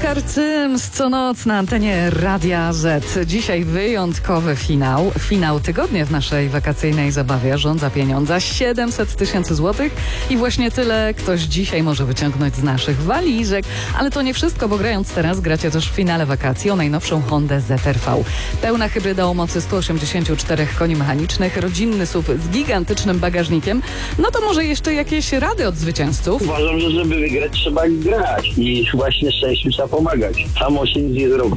Richard Sims, co noc na antenie Radia Z. Dzisiaj wyjątkowy finał tygodnia w naszej wakacyjnej zabawie. Żądza pieniądza 700 000 złotych i właśnie tyle ktoś dzisiaj może wyciągnąć z naszych walizek. Ale to nie wszystko, bo grając teraz gracie też w finale wakacji o najnowszą Hondę ZR-V. Pełna hybryda o mocy 184 koni mechanicznych, rodzinny SUV z gigantycznym bagażnikiem. No to może jeszcze jakieś rady od zwycięzców? Uważam, że żeby wygrać trzeba grać i właśnie szczęściu trzeba pomagać. Samo się nic nie zrobi.